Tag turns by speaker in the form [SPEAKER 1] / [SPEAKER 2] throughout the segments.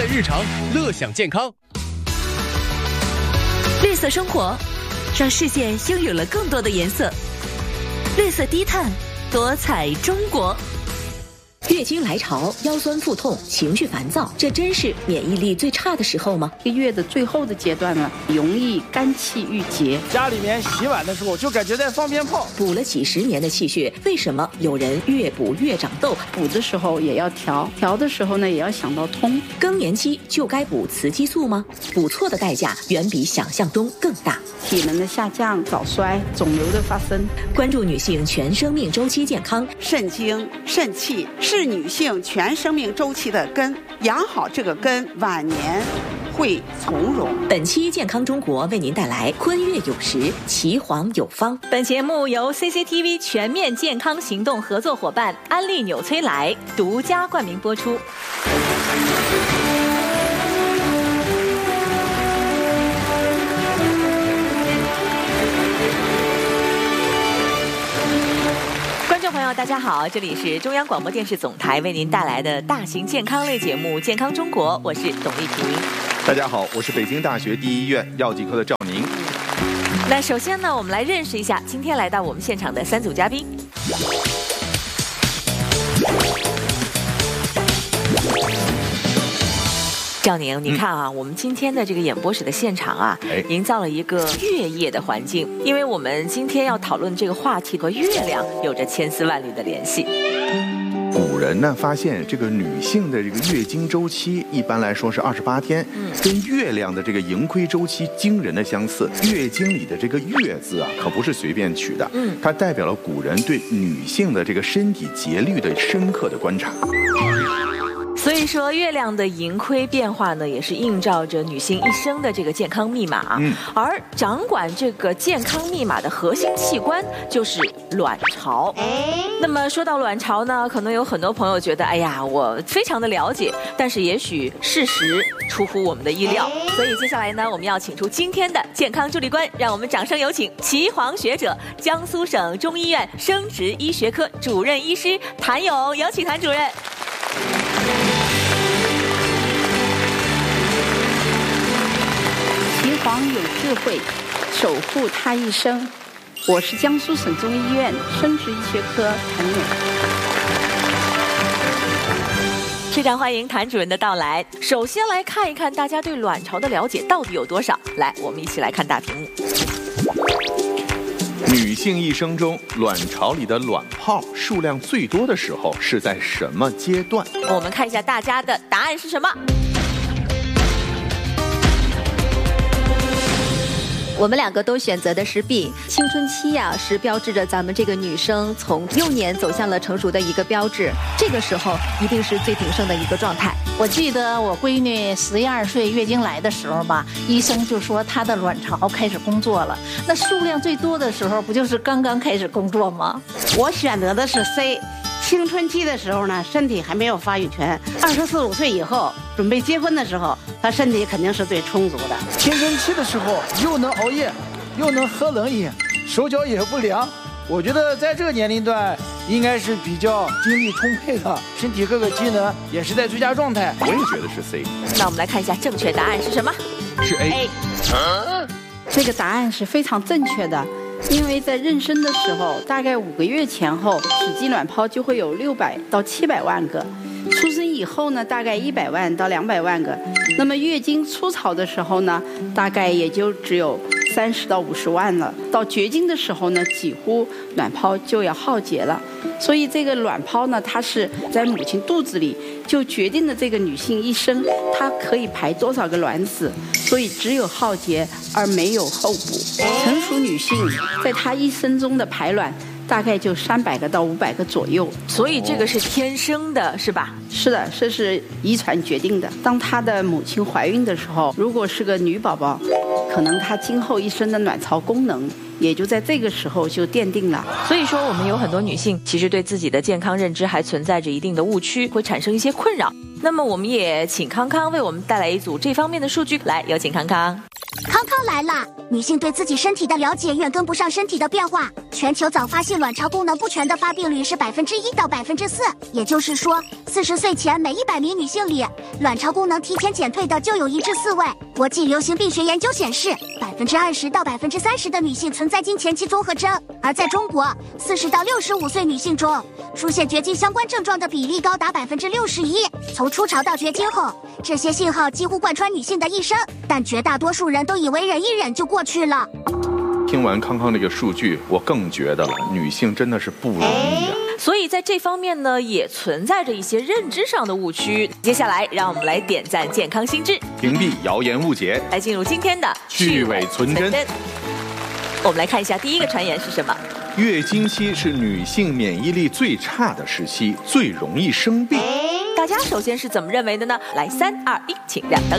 [SPEAKER 1] 在日常，乐享健康。
[SPEAKER 2] 绿色生活，让世界拥有了更多的颜色。绿色低碳，多彩中国。月经来潮，腰酸腹痛，情绪烦躁，这真是免疫力最差的时候吗？
[SPEAKER 3] 月的最后的阶段呢，容易肝气郁结。
[SPEAKER 4] 家里面洗碗的时候就感觉在放鞭炮。
[SPEAKER 2] 补了几十年的气血，为什么有人越补越长痘？
[SPEAKER 3] 补的时候也要调，调的时候呢也要想到通。
[SPEAKER 2] 更年期就该补雌激素吗？补错的代价远比想象中更大。
[SPEAKER 3] 体能的下降、早衰、肿瘤的发生。
[SPEAKER 2] 关注女性全生命周期健康。
[SPEAKER 5] 肾精、肾气是女性全生命周期的根，养好这个根，晚年会从容。
[SPEAKER 2] 本期健康中国为您带来坤月有时，岐黄有方。本节目由 CCTV 全面健康行动合作伙伴安利纽崔莱独家冠名播出。观众朋友大家好，这里是中央广播电视总台为您带来的大型健康类节目《健康中国》，我是董丽萍。
[SPEAKER 6] 大家好，我是北京大学第一医院药剂科的赵宁。
[SPEAKER 2] 那首先呢，我们来认识一下今天来到我们现场的三组嘉宾。赵宁，你看啊，我们今天的这个演播室的现场啊，营造了一个月夜的环境，因为我们今天要讨论这个话题和月亮有着千丝万缕的联系。
[SPEAKER 6] 古人呢发现这个女性的这个月经周期一般来说是28天，跟月亮的这个盈亏周期惊人的相似。月经里的这个月字啊，可不是随便取的，它代表了古人对女性的这个身体节律的深刻的观察。
[SPEAKER 2] 所以说，月亮的盈亏变化呢，也是映照着女性一生的这个健康密码。而掌管这个健康密码的核心器官就是卵巢。那么说到卵巢呢，可能有很多朋友觉得，哎呀，我非常的了解，但是也许事实出乎我们的意料。所以接下来呢，我们要请出今天的健康助力官，让我们掌声有请岐黄学者、江苏省中医院生殖医学科主任医师谭勇，有请谭主任。
[SPEAKER 3] 岐黄有智慧，守护他一生。我是江苏省中医院生殖医学科谭勇。
[SPEAKER 2] 非常欢迎谭主任的到来。首先来看一看大家对卵巢的了解到底有多少。来，我们一起来看大屏幕。
[SPEAKER 6] 女性一生中，卵巢里的卵泡数量最多的时候是在什么阶段？
[SPEAKER 2] 我们看一下大家的答案是什么。
[SPEAKER 7] 我们两个都选择的是 B， 青春期呀，是标志着咱们这个女生从幼年走向了成熟的一个标志，这个时候一定是最鼎盛的一个状态。
[SPEAKER 8] 我记得我闺女11、12岁月经来的时候吧，医生就说她的卵巢开始工作了，那数量最多的时候不就是刚刚开始工作吗？
[SPEAKER 5] 我选择的是 C。青春期的时候呢，身体还没有发育全，24、25岁以后准备结婚的时候，他身体肯定是最充足的。
[SPEAKER 4] 青春期的时候又能熬夜，又能喝冷饮，手脚也不凉。我觉得在这个年龄段应该是比较精力充沛的，身体各个机能也是在最佳状态。
[SPEAKER 6] 我也觉得是 C。
[SPEAKER 2] 那我们来看一下正确答案是什么？
[SPEAKER 6] 是 A。
[SPEAKER 3] 这个答案是非常正确的。因为在妊娠的时候，大概5个月前后，体积卵泡就会有600到700万个；出生以后呢，大概100万到200万个。那么月经初潮的时候呢，大概也就只有30到50万了。到绝经的时候呢，几乎卵泡就要耗竭了。所以这个卵泡呢，它是在母亲肚子里就决定了这个女性一生她可以排多少个卵子，所以只有耗竭而没有候补。成熟女性在她一生中的排卵大概就300个到500个左右，
[SPEAKER 2] 所以这个是天生的，是吧？
[SPEAKER 3] 是的，这是遗传决定的。当她的母亲怀孕的时候，如果是个女宝宝，可能她今后一生的卵巢功能也就在这个时候就奠定了。
[SPEAKER 2] 所以说我们有很多女性其实对自己的健康认知还存在着一定的误区，会产生一些困扰。那么我们也请康康为我们带来一组这方面的数据。来，有请康康。
[SPEAKER 9] 康康来了！女性对自己身体的了解远跟不上身体的变化。全球早发性卵巢功能不全的发病率是1%到4%，也就是说，40岁前每100名女性里，卵巢功能提前减退的就有1至4位。国际流行病学研究显示，20%到30%的女性存在经前期综合征，而在中国，40到65岁女性中，出现绝经相关症状的比例高达61%。从初潮到绝经后，这些信号几乎贯穿女性的一生，但绝大多数人都以为忍一忍就过去了。
[SPEAKER 6] 听完康康这个数据，我更觉得了，女性真的是不容易啊。
[SPEAKER 2] 所以在这方面呢，也存在着一些认知上的误区。接下来，让我们来点赞健康新知，
[SPEAKER 6] 屏蔽谣言误解，
[SPEAKER 2] 来进入今天的
[SPEAKER 6] 去伪存真。
[SPEAKER 2] 我们来看一下第一个传言是什么？
[SPEAKER 6] 月经期是女性免疫力最差的时期，最容易生病。
[SPEAKER 2] 大家首先是怎么认为的呢？来，3、2、1，请亮灯。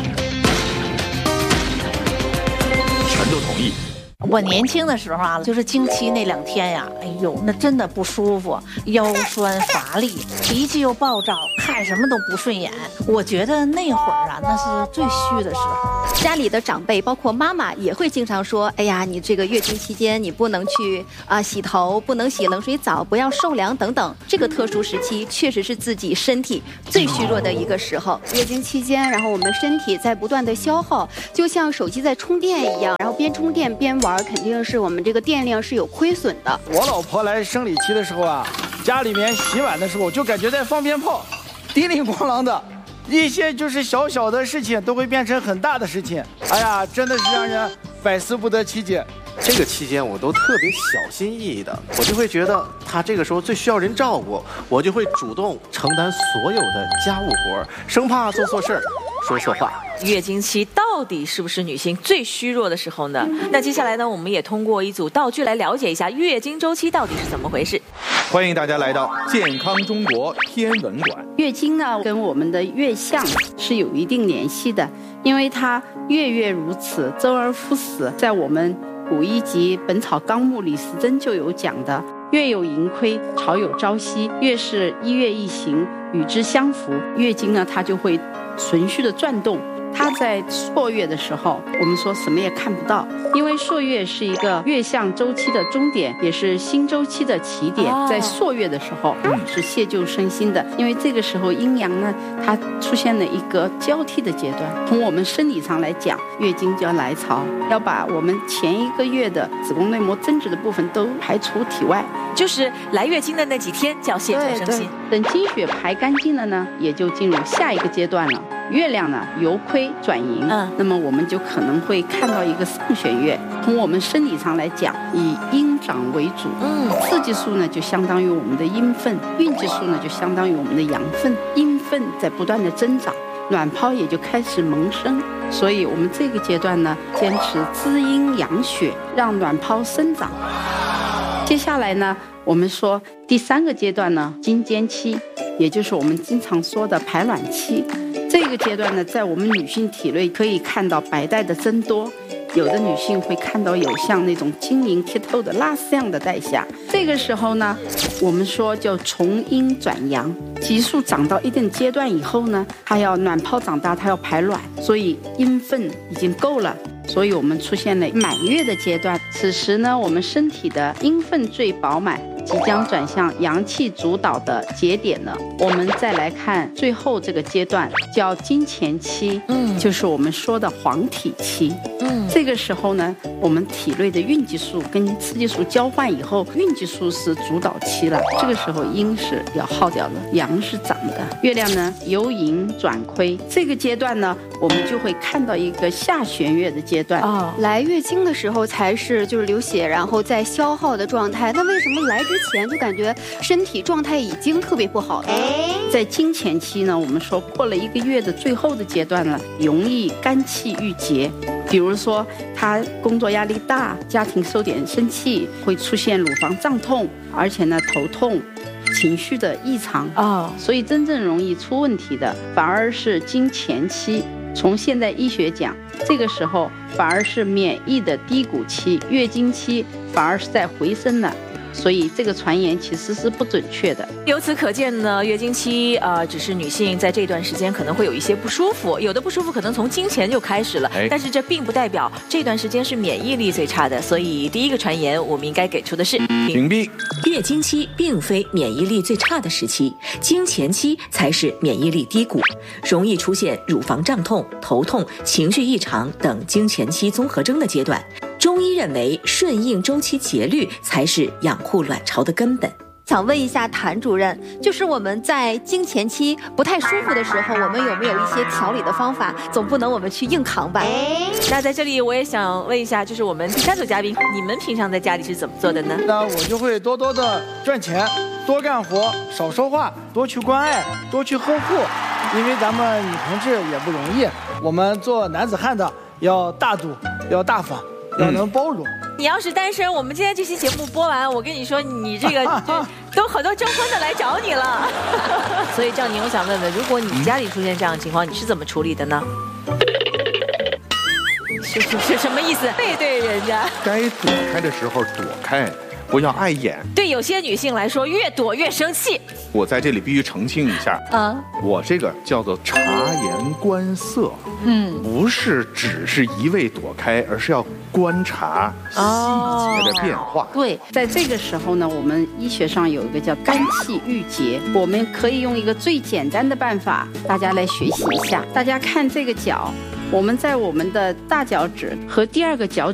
[SPEAKER 6] 全都同意。
[SPEAKER 8] 我年轻的时候啊，就是经期那2天呀，哎呦，那真的不舒服，腰酸乏力，脾气又暴躁，看什么都不顺眼。我觉得那会儿啊，那是最虚的时候。
[SPEAKER 7] 家里的长辈，包括妈妈，也会经常说：“哎呀，你这个月经期间，你不能去洗头，不能洗冷水澡，不要受凉等等。”这个特殊时期，确实是自己身体最虚弱的一个时候。月经期间，然后我们身体在不断的消耗，就像手机在充电一样，然后边充电边玩。肯定是我们这个电量是有亏损的。
[SPEAKER 4] 我老婆来生理期的时候啊，家里面洗碗的时候就感觉在放鞭炮，叮铃咣啷的，一些就是小小的事情都会变成很大的事情。哎呀，真的是让人百思不得其解。
[SPEAKER 1] 这个期间我都特别小心翼翼的，我就会觉得他这个时候最需要人照顾，我就会主动承担所有的家务活，生怕做错事儿，说错话。
[SPEAKER 2] 月经期到底是不是女性最虚弱的时候呢？那接下来呢，我们也通过一组道具来了解一下月经周期到底是怎么回事。
[SPEAKER 6] 欢迎大家来到健康中国天文馆。
[SPEAKER 3] 月经呢，跟我们的月相是有一定联系的，因为它月月如此，周而复始。在我们古医集《本草纲目》李时珍就有讲的，月有盈亏，潮有朝夕，月是一月一行，与之相符。月经呢，它就会循序的转动。它在朔月的时候，我们说什么也看不到，因为朔月是一个月相周期的终点，也是新周期的起点。在朔月的时候是谢旧生新的，因为这个时候阴阳呢，它出现了一个交替的阶段。从我们生理上来讲，月经就要来潮，要把我们前一个月的子宫内膜增殖的部分都排除体外，
[SPEAKER 2] 就是来月经的那几天叫谢旧生新。
[SPEAKER 3] 等经血排干净了呢，也就进入下一个阶段了。月亮呢由亏转盈，那么我们就可能会看到一个上弦月。从我们生理上来讲，以阴长为主，雌激素呢就相当于我们的阴分，孕激素呢就相当于我们的阳分，阴分在不断的增长，卵泡也就开始萌生。所以我们这个阶段呢，坚持滋阴养血，让卵泡生长。接下来呢，我们说第3个阶段呢，经间期，也就是我们经常说的排卵期。这个阶段呢，在我们女性体内可以看到白带的增多，有的女性会看到有像那种晶莹剔透的蜡丝样的带下。这个时候呢，我们说叫从阴转阳，激素长到一定阶段以后呢，它要卵泡长大，它要排卵，所以阴分已经够了。所以我们出现了满月的阶段，此时呢，我们身体的阴分最饱满，即将转向阳气主导的节点了。我们再来看最后这个阶段，叫经前期，就是我们说的黄体期。这个时候呢，我们体内的孕激素跟雌激素交换以后，孕激素是主导期了。这个时候阴是要耗掉的，阳是长的。月亮呢由盈转亏，这个阶段呢，我们就会看到一个下弦月的阶段。
[SPEAKER 7] 来月经的时候才是就是流血，然后在消耗的状态。那为什么来之前就感觉身体状态已经特别不好了？
[SPEAKER 3] 在经前期呢，我们说过了1个月的最后的阶段了，容易肝气郁结。比如说他工作压力大，家庭受点生气，会出现乳房胀痛，而且呢头痛，情绪的异常。所以真正容易出问题的反而是经前期。从现在医学讲，这个时候反而是免疫的低谷期，月经期反而是在回升了。 所以这个传言其实是不准确的。
[SPEAKER 2] 由此可见呢，月经期只是女性在这段时间可能会有一些不舒服，有的不舒服可能从经前就开始了，但是这并不代表这段时间是免疫力最差的，所以第一个传言我们应该给出的是
[SPEAKER 6] 屏蔽。
[SPEAKER 10] 月经期并非免疫力最差的时期，经前期才是免疫力低谷，容易出现乳房胀痛、头痛、情绪异常等经前期综合征的阶段。中医认为，顺应周期节律才是养护卵巢的根本。
[SPEAKER 7] 想问一下谭主任，就是我们在经前期不太舒服的时候，我们有没有一些调理的方法？总不能我们去硬扛吧？
[SPEAKER 2] 那在这里我也想问一下，就是我们第三组嘉宾，你们平常在家里是怎么做的呢？
[SPEAKER 4] 那我就会多多的赚钱，多干活，少说话，多去关爱，多去呵护，因为咱们女同志也不容易，我们做男子汉的要大度，要大方，要能包容。
[SPEAKER 2] 你要是单身，我们今天这期节目播完，我跟你说，你这个都很多征婚的来找你了。所以赵宁，我想问问，如果你家里出现这样的情况，你是怎么处理的呢？是什么意思？背对人家，
[SPEAKER 6] 该躲开的时候躲开，不要碍眼。
[SPEAKER 2] 对有些女性来说，越躲越生气。
[SPEAKER 6] 我在这里必须澄清一下啊，我这个叫做察言观色，不是只是一味躲开，而是要观察细节的变化。
[SPEAKER 3] 对，在这个时候呢，我们医学上有一个叫肝气郁结，我们可以用一个最简单的办法，大家来学习一下。大家看这个脚，我们在我们的大脚趾和第二个脚